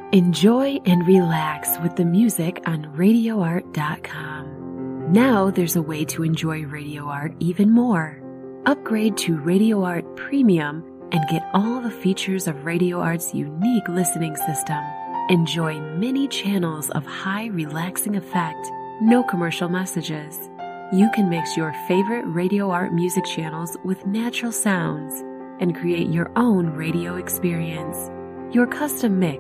Enjoy and relax with the music on RadioArt.com. Now there's a way to enjoy Radio Art even more. Upgrade to Radio Art Premium and get all the features of Radio Art's unique listening system. Enjoy many channels of high relaxing effect, no commercial messages. You can mix your favorite Radio Art music channels with natural sounds and create your own radio experience. Your custom mix